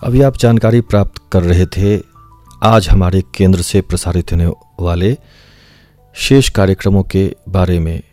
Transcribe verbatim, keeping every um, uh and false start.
अभी आप जानकारी प्राप्त कर रहे थे आज हमारे केंद्र से प्रसारित होने वाले शेष कार्यक्रमों के बारे में।